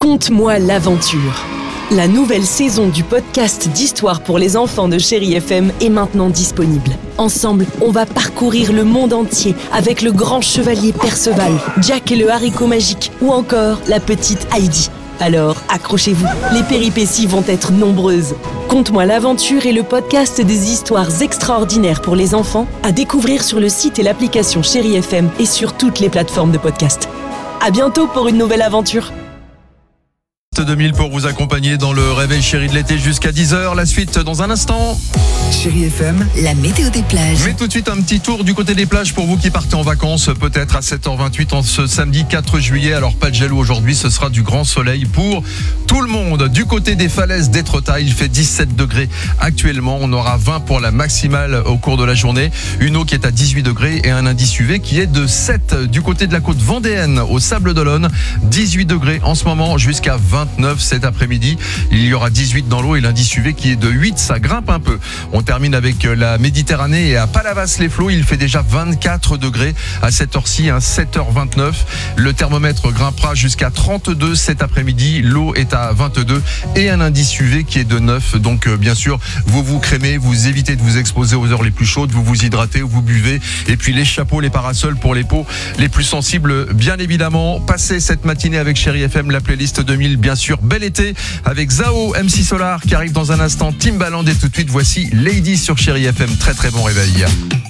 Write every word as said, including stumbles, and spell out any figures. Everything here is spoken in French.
Conte-moi l'aventure. La nouvelle saison du podcast d'histoire pour les enfants de Chérie F M est maintenant disponible. Ensemble, on va parcourir le monde entier avec le grand chevalier Perceval, Jack et le haricot magique ou encore la petite Heidi. Alors, accrochez-vous, les péripéties vont être nombreuses. Conte-moi l'aventure est le podcast des histoires extraordinaires pour les enfants à découvrir sur le site et l'application Chérie F M et sur toutes les plateformes de podcast. À bientôt pour une nouvelle aventure. deux mille pour vous accompagner dans le réveil chéri de l'été jusqu'à dix heures. La suite dans un instant. Chérie F M, la météo des plages. Mais tout de suite un petit tour du côté des plages pour vous qui partez en vacances, peut-être à sept heures vingt-huit en ce samedi quatre juillet. Alors pas de gel aujourd'hui, ce sera du grand soleil pour tout le monde. Du côté des falaises d'Étretat, il fait dix-sept degrés actuellement. On aura vingt pour la maximale au cours de la journée. Une eau qui est à dix-huit degrés et un indice U V qui est de sept. Du côté de la côte vendéenne, au Sable d'Olonne, dix-huit degrés en ce moment jusqu'à vingt-neuf cet après-midi. Il y aura dix-huit dans l'eau et l'indice U V qui est de huit. Ça grimpe un peu. On termine avec la Méditerranée et à Palavas-les-Flots, il fait déjà vingt-quatre degrés à cette heure-ci, hein, sept heures vingt-neuf. Le thermomètre grimpera jusqu'à trente-deux cet après-midi. L'eau est à vingt-deux et un indice U V qui est de neuf. Donc euh, bien sûr, vous vous crémez, vous évitez de vous exposer aux heures les plus chaudes, vous vous hydratez, vous buvez. Et puis les chapeaux, les parasols pour les peaux les plus sensibles, bien évidemment. Passez cette matinée avec Chérie F M, la playlist deux mille, bien sûr. Bel été avec Zao, M C Solar qui arrive dans un instant, Timbaland et tout de suite voici Lady sur Chérie F M. Très très bon réveil.